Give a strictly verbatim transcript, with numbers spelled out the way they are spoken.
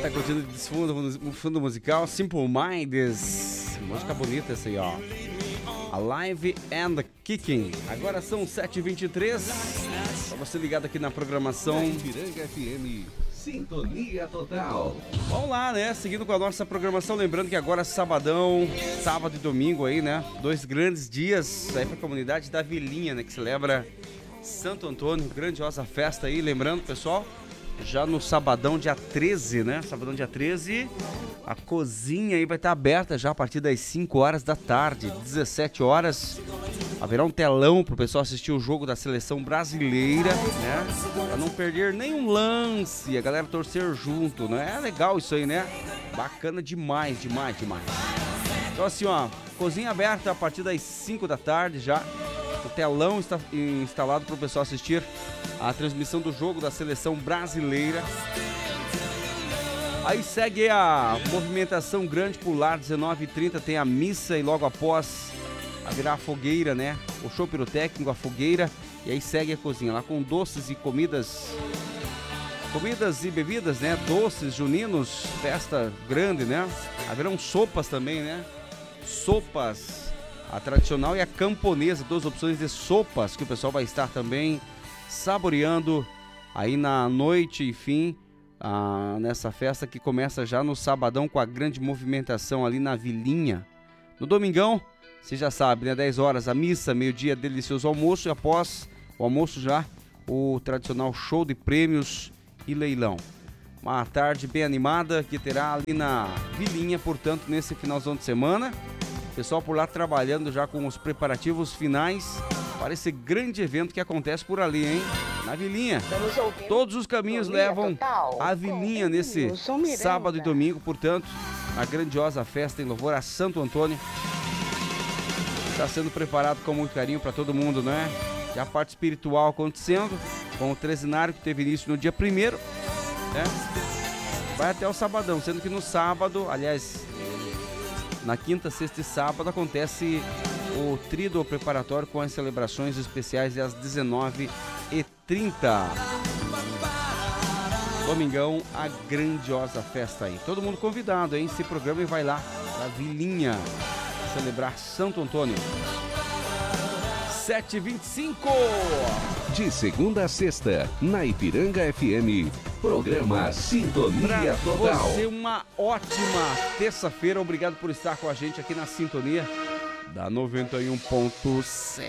tá curtindo esse fundo, fundo musical Simple Minds. Música bonita essa aí, ó. Alive and Kicking. Agora são sete e vinte e três. Pra você ligado aqui na programação Ipiranga F M, Sintonia Total. Vamos lá, né? Seguindo com a nossa programação, lembrando que agora é sabadão, sábado e domingo aí, né? Dois grandes dias aí pra comunidade da Vilinha, né? Que celebra Santo Antônio, grandiosa festa aí. Lembrando, pessoal, já no sabadão, dia treze, né? Sabadão, dia treze, a cozinha aí vai estar aberta já a partir das cinco horas da tarde, dezessete horas. Haverá um telão pro pessoal assistir o jogo da seleção brasileira, né? Pra não perder nenhum lance, a galera torcer junto, né? É legal isso aí, né? Bacana demais, demais, demais. Então assim, ó, cozinha aberta a partir das cinco da tarde já. O telão está instalado pro pessoal assistir a transmissão do jogo da seleção brasileira. Aí segue a movimentação grande pro lar, dezenove e trinta tem a missa e logo após haverá a fogueira, né? O show pirotécnico, a fogueira, e aí segue a cozinha lá com doces e comidas, comidas e bebidas, né? Doces juninos, festa grande, né? Haverão sopas também, né? Sopas, a tradicional e a camponesa, duas opções de sopas que o pessoal vai estar também saboreando aí na noite, enfim, ah, nessa festa que começa já no sabadão com a grande movimentação ali na Vilinha. No domingão, você já sabe, né? dez horas a missa, meio-dia delicioso almoço e após o almoço já o tradicional show de prêmios e leilão. Uma tarde bem animada que terá ali na Vilinha, portanto, nesse finalzão de semana. Pessoal por lá trabalhando já com os preparativos finais para esse grande evento que acontece por ali, hein? Na Vilinha. Todos os caminhos levam à Vilinha nesse sábado e domingo, portanto, a grandiosa festa em louvor a Santo Antônio. Está sendo preparado com muito carinho para todo mundo, né? E a parte espiritual acontecendo, com o trezinário que teve início no dia primeiro, né? Vai até o sabadão, sendo que no sábado, aliás, na quinta, sexta e sábado, acontece o tríduo preparatório com as celebrações especiais às dezenove e trinta. Domingão, a grandiosa festa aí. Todo mundo convidado, hein? Se programa e vai lá pra Vilinha celebrar Santo Antônio. sete e vinte e cinco. De segunda a sexta, na Ipiranga F M, programa Sintonia Pra Total. você uma ótima terça-feira. Obrigado por estar com a gente aqui na Sintonia da noventa e um ponto sete.